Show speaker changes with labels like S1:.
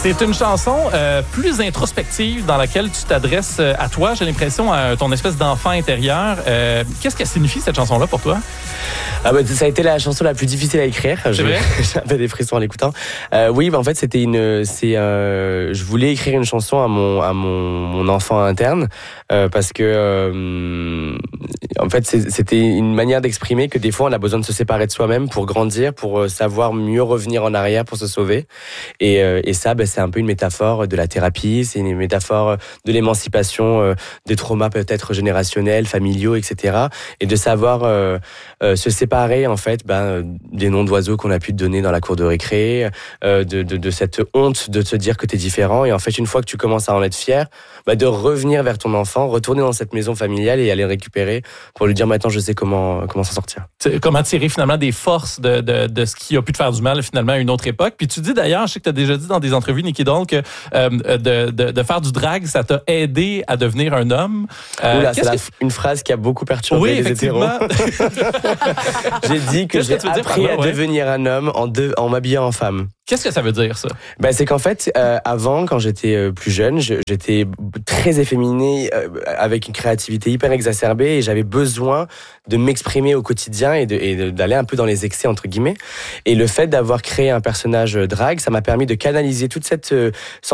S1: C'est une chanson plus introspective dans laquelle tu t'adresses à toi. J'ai l'impression à ton espèce d'enfant intérieur. Qu'est-ce que signifie cette chanson-là pour toi?
S2: Ça a été la chanson la plus difficile à écrire.
S1: C'est vrai?
S2: J'ai un peu des frissons en l'écoutant. En fait, je voulais écrire une chanson à mon enfant interne parce que en fait, c'était une manière d'exprimer que des fois, on a besoin de se séparer de soi-même pour grandir, pour savoir mieux revenir en arrière pour se sauver. Et ça, c'est un peu une métaphore de la thérapie, c'est une métaphore de l'émancipation des traumas peut-être générationnels, familiaux, etc. Et de savoir se séparer en fait des noms d'oiseaux qu'on a pu te donner dans la cour de récré, de cette honte de te dire que t'es différent. Et en fait, une fois que tu commences à en être fier, de revenir vers ton enfant, retourner dans cette maison familiale et aller le récupérer pour lui dire maintenant je sais comment s'en sortir.
S1: Comment tirer finalement des forces de ce qui a pu te faire du mal finalement à une autre époque. Puis tu dis d'ailleurs, je sais que tu as déjà dit dans des entrevues, Nicky Doll, que de faire du drag, ça t'a aidé à devenir un homme.
S2: Une phrase qui a beaucoup perturbé les hétéros. J'ai dit que j'ai appris à devenir un homme en m'habillant en femme.
S1: Qu'est-ce que ça veut dire, ça?
S2: C'est qu'en fait, avant, quand j'étais plus jeune, j'étais très efféminé, avec une créativité hyper exacerbée, et j'avais besoin de m'exprimer au quotidien et d'aller un peu dans les excès, entre guillemets. Et le fait d'avoir créé un personnage drag, ça m'a permis de canaliser toute cette